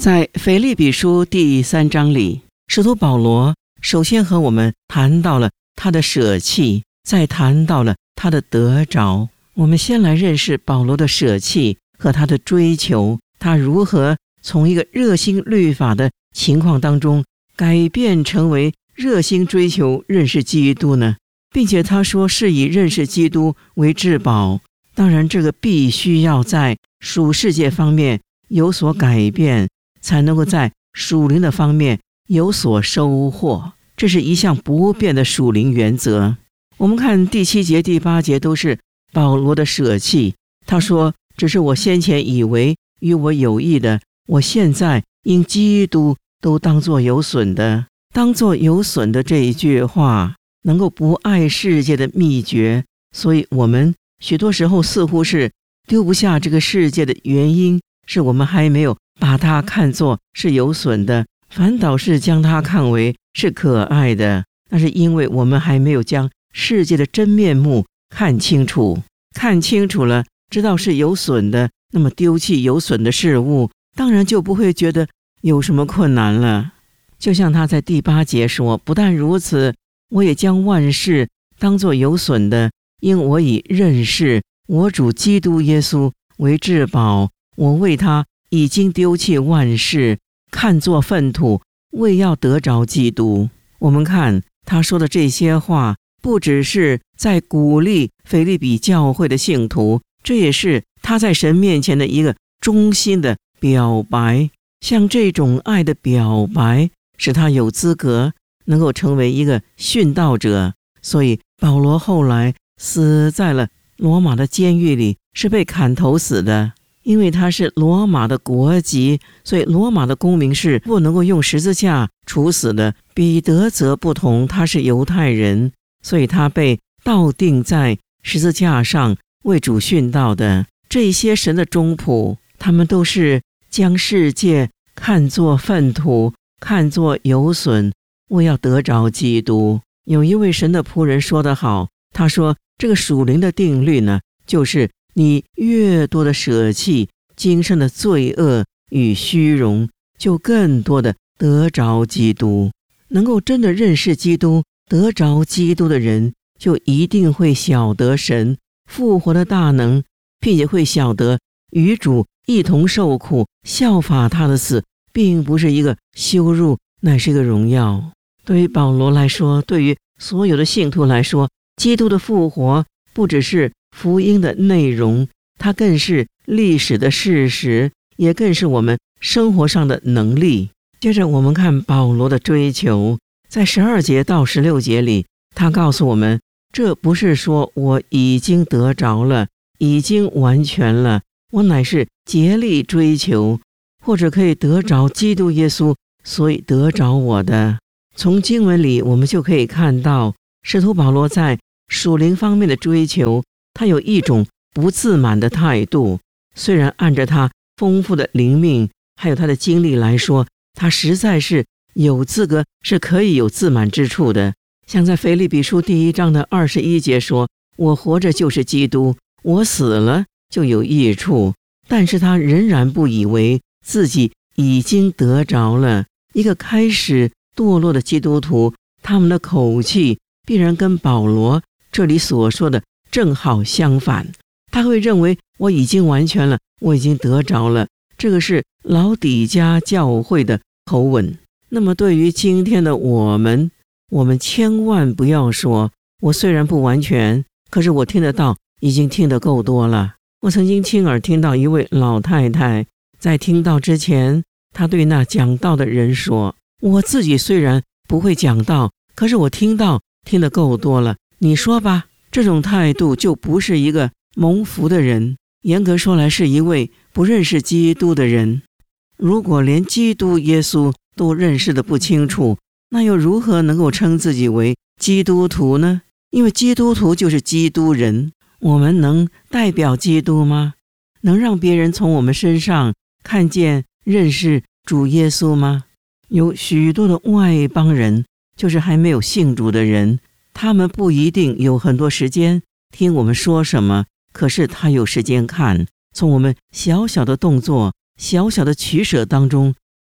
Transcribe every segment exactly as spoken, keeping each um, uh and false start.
在腓立比书第三章里，使徒保罗首先和我们谈到了他的舍弃，再谈到了他的得着。我们先来认识保罗的舍弃和他的追求，他如何从一个热心律法的情况当中改变成为热心追求认识基督呢？并且他说是以认识基督为至宝。当然这个必须要在属世界方面有所改变，才能够在属灵的方面有所收获，这是一项不变的属灵原则。我们看第七节第八节都是保罗的舍弃。他说，只是我先前以为与我有益的，我现在因基督都当作有损的。当作有损的这一句话能够不爱世界的秘诀，所以我们许多时候似乎是丢不下这个世界的原因，是我们还没有把它看作是有损的，反倒是将它看为是可爱的。那是因为我们还没有将世界的真面目看清楚，看清楚了，知道是有损的，那么丢弃有损的事物，当然就不会觉得有什么困难了。就像他在第八节说，不但如此，我也将万事当作有损的，因我以认识我主基督耶稣为至宝，我为他已经丢弃万事，看作粪土，为要得着基督。我们看他说的这些话，不只是在鼓励腓立比教会的信徒，这也是他在神面前的一个衷心的表白。像这种爱的表白，使他有资格能够成为一个殉道者。所以保罗后来死在了罗马的监狱里，是被砍头死的。因为他是罗马的国籍，所以罗马的公民是不能够用十字架处死的。彼得则不同，他是犹太人，所以他被倒钉在十字架上为主殉道的。这些神的忠仆，他们都是将世界看作粪土，看作有损，为要得着基督。有一位神的仆人说得好，他说这个属灵的定律呢，就是你越多的舍弃今生的罪恶与虚荣，就更多的得着基督。能够真的认识基督，得着基督的人，就一定会晓得神复活的大能，并且会晓得与主一同受苦，效法他的死，并不是一个羞辱，乃是一个荣耀。对于保罗来说，对于所有的信徒来说，基督的复活不只是福音的内容，它更是历史的事实，也更是我们生活上的能力。接着我们看保罗的追求，在十二节到十六节里，他告诉我们，这不是说我已经得着了，已经完全了，我乃是竭力追求，或者可以得着基督耶稣，所以得着我的。从经文里我们就可以看到，使徒保罗在属灵方面的追求，他有一种不自满的态度。虽然按着他丰富的灵命还有他的经历来说，他实在是有资格，是可以有自满之处的。像在腓立比书第一章的二十一节说，我活着就是基督，我死了就有益处。但是他仍然不以为自己已经得着了。一个开始堕落的基督徒，他们的口气必然跟保罗这里所说的正好相反。他会认为我已经完全了，我已经得着了。这个是老底嘉教会的口吻。那么对于今天的我们，我们千万不要说，我虽然不完全，可是我听得到，已经听得够多了。我曾经亲耳听到一位老太太在听到之前，她对那讲道的人说，我自己虽然不会讲道，可是我听到听得够多了，你说吧。这种态度就不是一个蒙福的人，严格说来是一位不认识基督的人。如果连基督耶稣都认识得不清楚，那又如何能够称自己为基督徒呢？因为基督徒就是基督人。我们能代表基督吗？能让别人从我们身上看见认识主耶稣吗？有许多的外邦人，就是还没有信主的人，他们不一定有很多时间听我们说什么，可是他有时间看，从我们小小的动作、小小的取舍当中，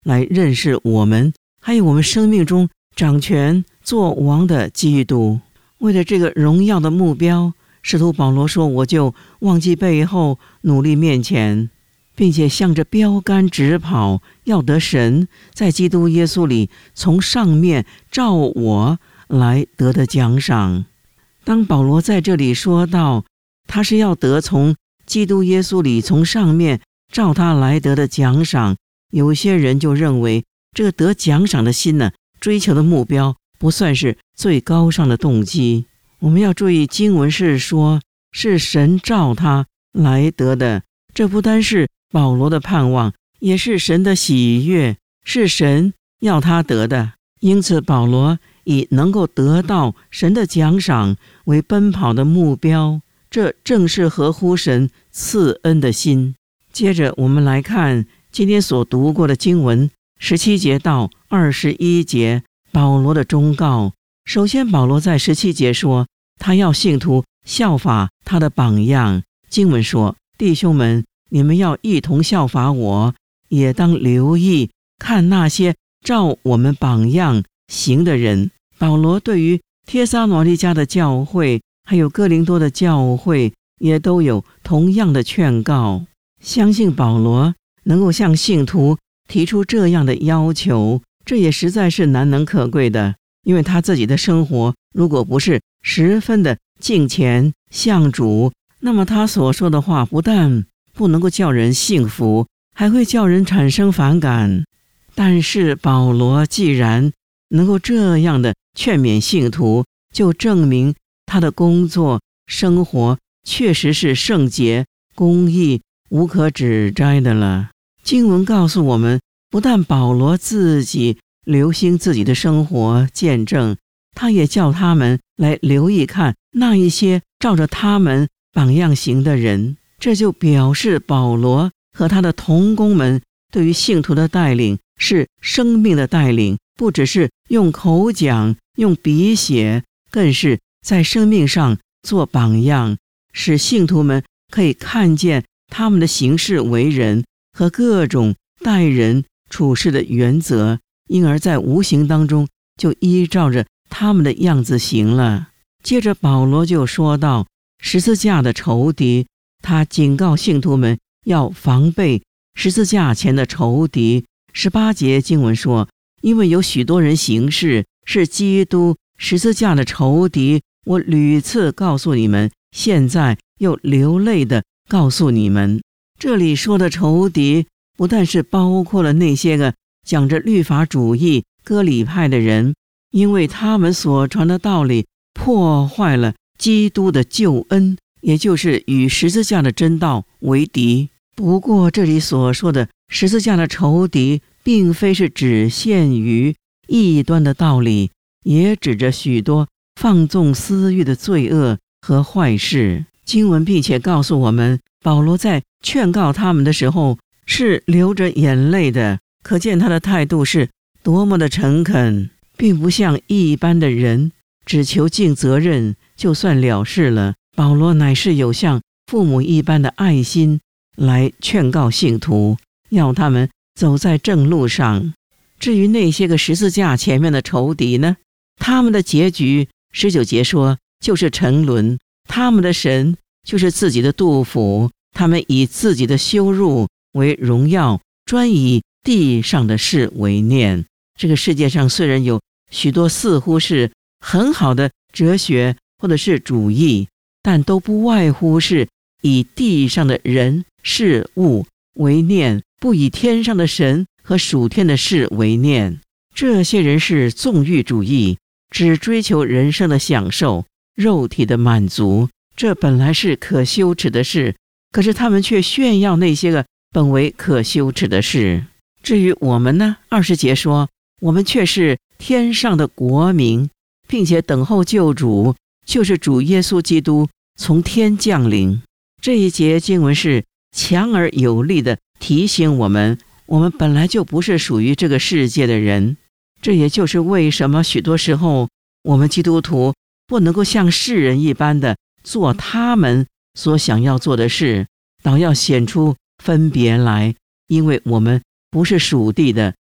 来认识我们，还有我们生命中掌权做王的基督。为了这个荣耀的目标，使徒保罗说，我就忘记背后，努力面前，并且向着标杆直跑，要得神在基督耶稣里从上面照我来得的奖赏。当保罗在这里说到他是要得从基督耶稣里从上面照他来得的奖赏，有些人就认为这个得奖赏的心呢，追求的目标不算是最高尚的动机。我们要注意，经文是说是神照他来得的，这不单是保罗的盼望，也是神的喜悦，是神要他得的。因此保罗以能够得到神的奖赏为奔跑的目标，这正是合乎神赐恩的心。接着我们来看今天所读过的经文十七节到二十一节，保罗的忠告。首先保罗在十七节说，他要信徒效法他的榜样。经文说，弟兄们，你们要一同效法我，也当留意看那些照我们榜样行的人。保罗对于帖撒罗尼迦的教会还有哥林多的教会也都有同样的劝告。相信保罗能够向信徒提出这样的要求，这也实在是难能可贵的，因为他自己的生活如果不是十分的敬虔向主，那么他所说的话不但不能够叫人信服，还会叫人产生反感。但是保罗既然能够这样的劝勉信徒，就证明他的工作生活确实是圣洁公义无可指摘的了。经文告诉我们，不但保罗自己留心自己的生活见证，他也叫他们来留意看那一些照着他们榜样行的人。这就表示保罗和他的同工们对于信徒的带领是生命的带领，不只是用口讲用笔写，更是在生命上做榜样，使信徒们可以看见他们的行事为人和各种待人处事的原则，因而在无形当中就依照着他们的样子行了。接着保罗就说到十字架的仇敌，他警告信徒们要防备十字架前的仇敌。十八节经文说，因为有许多人行事是基督十字架的仇敌，我屡次告诉你们，现在又流泪的告诉你们。这里说的仇敌不但是包括了那些个讲着律法主义割礼派的人，因为他们所传的道理破坏了基督的救恩，也就是与十字架的真道为敌。不过这里所说的十字架的仇敌并非是只限于异端的道理，也指着许多放纵私欲的罪恶和坏事。经文并且告诉我们，保罗在劝告他们的时候是流着眼泪的，可见他的态度是多么的诚恳，并不像一般的人只求尽责任就算了事了。保罗乃是有像父母一般的爱心来劝告信徒，要他们走在正路上。至于那些个十字架前面的仇敌呢，他们的结局十九节说就是沉沦，他们的神就是自己的肚腹，他们以自己的羞辱为荣耀，专以地上的事为念。这个世界上虽然有许多似乎是很好的哲学或者是主义，但都不外乎是以地上的人事物为念，不以天上的神和属天的事为念。这些人是纵欲主义，只追求人生的享受，肉体的满足，这本来是可羞耻的事，可是他们却炫耀那些个本为可羞耻的事。至于我们呢，二十节说，我们却是天上的国民，并且等候救主，就是主耶稣基督从天降临。这一节经文是强而有力的提醒我们，我们本来就不是属于这个世界的人。这也就是为什么许多时候我们基督徒不能够像世人一般的做他们所想要做的事，倒要显出分别来，因为我们不是属地的，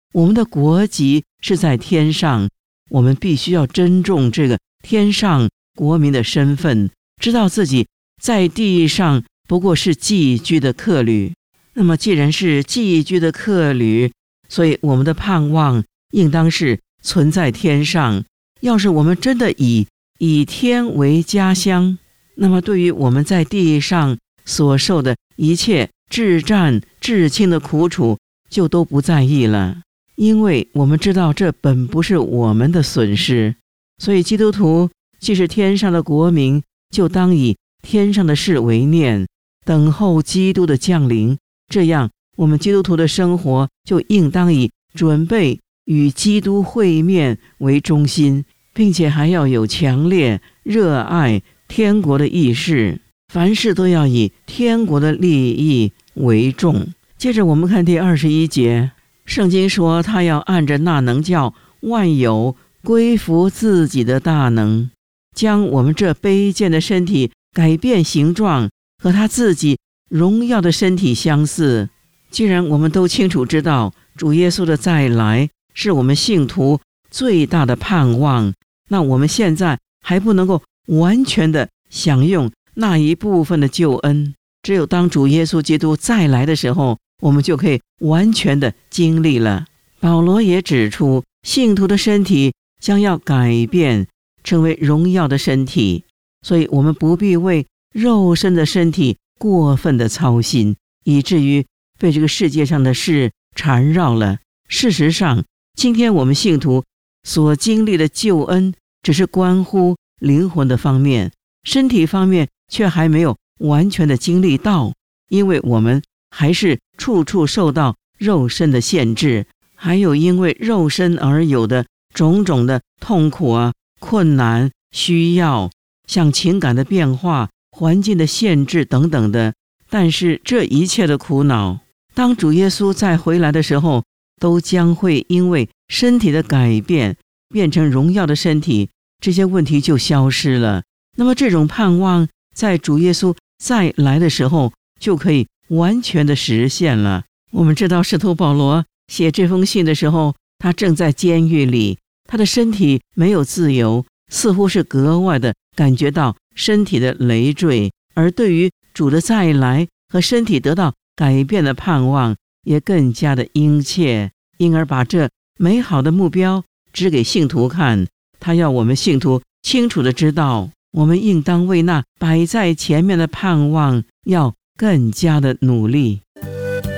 我们的国籍是在天上，我们必须要珍重这个天上国民的身份，知道自己在地上不过是寄居的客旅。那么既然是寄居的客旅，所以我们的盼望应当是存在天上。要是我们真的以以天为家乡，那么对于我们在地上所受的一切至战至轻的苦楚就都不在意了，因为我们知道这本不是我们的损失。所以基督徒既是天上的国民，就当以天上的事为念，等候基督的降临。这样我们基督徒的生活就应当以准备与基督会面为中心，并且还要有强烈热爱天国的意识，凡事都要以天国的利益为重。接着我们看第二十一节，圣经说他要按着那能叫万有归服自己的大能，将我们这卑贱的身体改变形状，和他自己荣耀的身体相似。既然我们都清楚知道主耶稣的再来是我们信徒最大的盼望，那我们现在还不能够完全的享用那一部分的救恩，只有当主耶稣基督再来的时候，我们就可以完全的经历了。保罗也指出，信徒的身体将要改变，成为荣耀的身体，所以我们不必为肉身的身体过分的操心，以至于被这个世界上的事缠绕了。事实上，今天我们信徒所经历的救恩只是关乎灵魂的方面，身体方面却还没有完全的经历到，因为我们还是处处受到肉身的限制，还有因为肉身而有的种种的痛苦啊、困难、需要，像情感的变化、环境的限制等等的。但是这一切的苦恼，当主耶稣再回来的时候，都将会因为身体的改变变成荣耀的身体，这些问题就消失了。那么这种盼望在主耶稣再来的时候就可以完全的实现了。我们知道使徒保罗写这封信的时候，他正在监狱里，他的身体没有自由，似乎是格外的感觉到身体的累赘，而对于主的再来和身体得到改变的盼望也更加的殷切，因而把这美好的目标指给信徒看。他要我们信徒清楚的知道，我们应当为那摆在前面的盼望要更加的努力。